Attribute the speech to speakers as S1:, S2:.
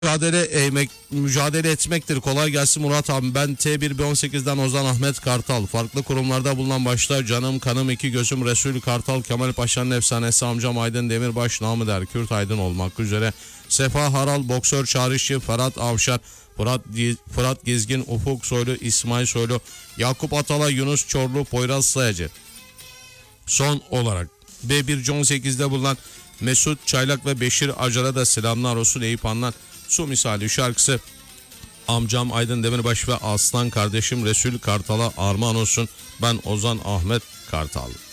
S1: mücadele etmektir. Kolay gelsin Murat abi. Ben T1B18'den Ozan Ahmet Kartal. Farklı kurumlarda bulunan başta canım kanım iki gözüm Resul Kartal, Kemal Paşa'nın efsanesi amcam Aydın Demirbaş, namı der Kürt Aydın olmak üzere Sefa Haral, boksör Çağrışçı, Ferhat Avşar, Fırat Gezgin, Ufuk Soylu, İsmail Soylu, Yakup Atalay, Yunus Çorlu, Poyraz Sayacı. Son olarak B118'de bulunan Mesut Çaylak ve Beşir Acar'a da selamlar olsun. Eyüp Anlan Su Misali şarkısı amcam Aydın Demirbaş ve aslan kardeşim Resul Kartal'a armağan olsun. Ben Ozan Ahmet Kartal.